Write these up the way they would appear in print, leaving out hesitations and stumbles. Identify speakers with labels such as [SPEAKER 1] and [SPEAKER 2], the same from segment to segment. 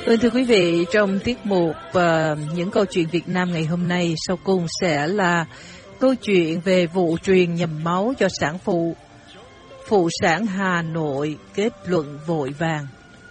[SPEAKER 1] Vâng, thưa quý vị, trong tiết mục những câu chuyện Việt Nam ngày hôm nay, sau cùng sẽ là câu chuyện về vụ truyền nhầm máu cho sản phụ sản Hà Nội kết luận vội vàng.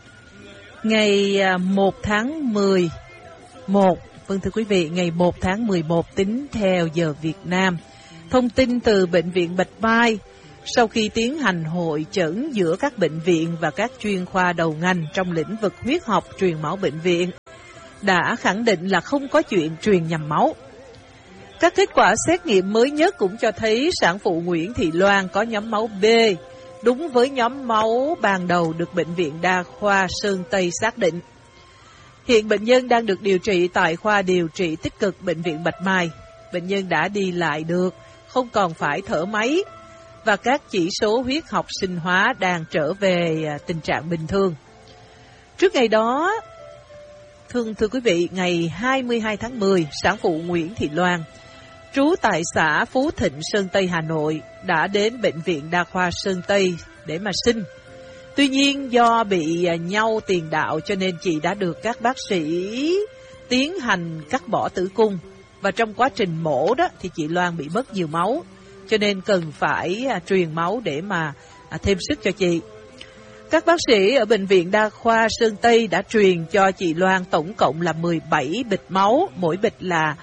[SPEAKER 1] Ngày 1 tháng 11, vâng thưa quý vị, ngày 1 tháng 11 tính theo giờ Việt Nam, thông tin từ Bệnh viện Bạch Mai, sau khi tiến hành hội chẩn giữa các bệnh viện và các chuyên khoa đầu ngành trong lĩnh vực huyết học truyền máu bệnh viện, đã khẳng định là không có chuyện truyền nhầm máu. Các kết quả xét nghiệm mới nhất cũng cho thấy sản phụ Nguyễn Thị Loan có nhóm máu B, đúng với nhóm máu ban đầu được Bệnh viện Đa khoa Sơn Tây xác định. Hiện bệnh nhân đang được điều trị tại khoa điều trị tích cực Bệnh viện Bạch Mai. Bệnh nhân đã đi lại được, không còn phải thở máy, và các chỉ số huyết học sinh hóa đang trở về tình trạng bình thường. Trước ngày đó, thưa quý vị, ngày 22 tháng 10, sản phụ Nguyễn Thị Loan, trú tại xã Phú Thịnh, Sơn Tây, Hà Nội, đã đến Bệnh viện Đa khoa Sơn Tây để mà sinh. Tuy nhiên, do bị nhau tiền đạo cho nên chị đã được các bác sĩ tiến hành cắt bỏ tử cung. Và trong quá trình mổ đó thì chị Loan bị mất nhiều máu, cho nên cần phải truyền máu để mà thêm sức cho chị. Các bác sĩ ở Bệnh viện Đa khoa Sơn Tây đã truyền cho chị Loan tổng cộng là 17 bịch máu, mỗi bịch là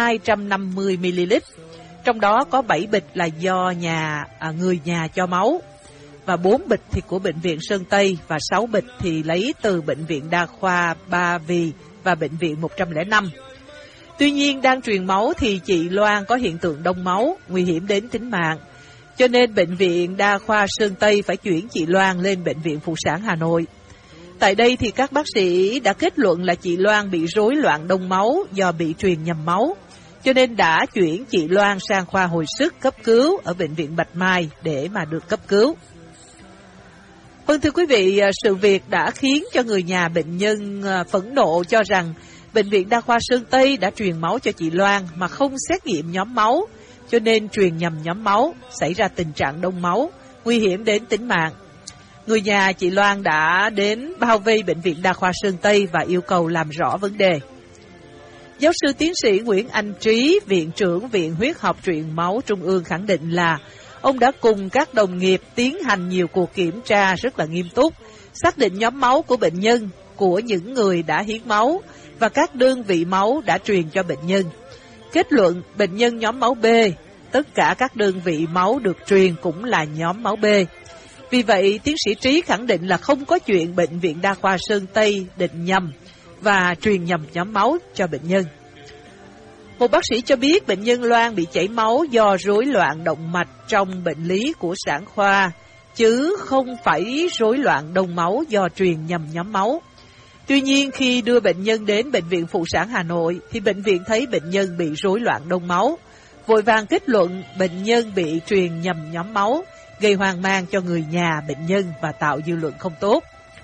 [SPEAKER 1] 250ml. Trong đó có 7 bịch là do người nhà cho máu, và 4 bịch thì của Bệnh viện Sơn Tây, và 6 bịch thì lấy từ Bệnh viện Đa khoa Ba Vì và Bệnh viện 105. Tuy nhiên, đang truyền máu thì chị Loan có hiện tượng đông máu, nguy hiểm đến tính mạng. Cho nên Bệnh viện Đa khoa Sơn Tây phải chuyển chị Loan lên Bệnh viện Phụ sản Hà Nội. Tại đây thì các bác sĩ đã kết luận là chị Loan bị rối loạn đông máu do bị truyền nhầm máu. Cho nên đã chuyển chị Loan sang khoa hồi sức cấp cứu ở Bệnh viện Bạch Mai để mà được cấp cứu. Vâng, thưa quý vị, sự việc đã khiến cho người nhà bệnh nhân phẫn nộ, cho rằng Bệnh viện Đa khoa Sơn Tây đã truyền máu cho chị Loan mà không xét nghiệm nhóm máu, cho nên truyền nhầm nhóm máu, xảy ra tình trạng đông máu, nguy hiểm đến tính mạng. Người nhà chị Loan đã đến bao vây Bệnh viện Đa khoa Sơn Tây và yêu cầu làm rõ vấn đề. Giáo sư tiến sĩ Nguyễn Anh Trí, Viện trưởng Viện Huyết học truyền máu Trung ương khẳng định là ông đã cùng các đồng nghiệp tiến hành nhiều cuộc kiểm tra rất là nghiêm túc, xác định nhóm máu của bệnh nhân, của những người đã hiến máu và các đơn vị máu đã truyền cho bệnh nhân. Kết luận bệnh nhân nhóm máu B, tất cả các đơn vị máu được truyền cũng là nhóm máu B. Vì vậy, tiến sĩ Trí khẳng định là không có chuyện Bệnh viện Đa khoa Sơn Tây định nhầm và truyền nhầm nhóm máu cho bệnh nhân. Một bác sĩ cho biết bệnh nhân Loan bị chảy máu do rối loạn động mạch trong bệnh lý của sản khoa, chứ không phải rối loạn đông máu do truyền nhầm nhóm máu. Tuy nhiên, khi đưa bệnh nhân đến Bệnh viện Phụ sản Hà Nội, thì bệnh viện thấy bệnh nhân bị rối loạn đông máu, vội vàng kết luận bệnh nhân bị truyền nhầm nhóm máu, gây hoang mang cho người nhà bệnh nhân và tạo dư luận không tốt.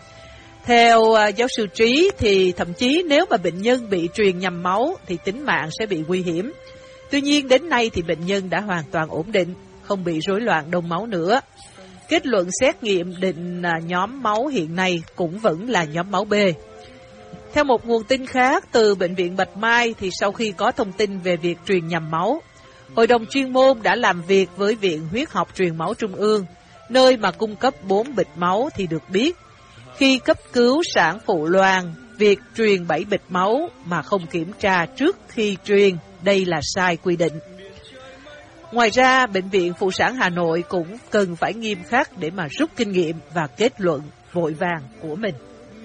[SPEAKER 1] Theo giáo sư Trí thì thậm chí nếu mà bệnh nhân bị truyền nhầm máu thì tính mạng sẽ bị nguy hiểm. Tuy nhiên đến nay thì bệnh nhân đã hoàn toàn ổn định, không bị rối loạn đông máu nữa. Kết luận xét nghiệm định nhóm máu hiện nay cũng vẫn là nhóm máu B. Theo một nguồn tin khác từ Bệnh viện Bạch Mai thì sau khi có thông tin về việc truyền nhầm máu, Hội đồng chuyên môn đã làm việc với Viện Huyết học truyền máu Trung ương, nơi mà cung cấp 4 bịch máu thì được biết, khi cấp cứu sản phụ Loan, việc truyền 7 bịch máu mà không kiểm tra trước khi truyền, đây là sai quy định. Ngoài ra, Bệnh viện Phụ sản Hà Nội cũng cần phải nghiêm khắc để mà rút kinh nghiệm và kết luận vội vàng của mình.